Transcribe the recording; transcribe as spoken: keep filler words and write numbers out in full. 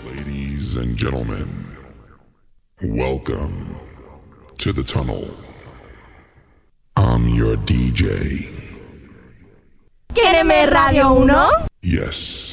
Ladies and gentlemen, welcome to the tunnel. I'm your D J. ¿Quiere Radio uno? Yes.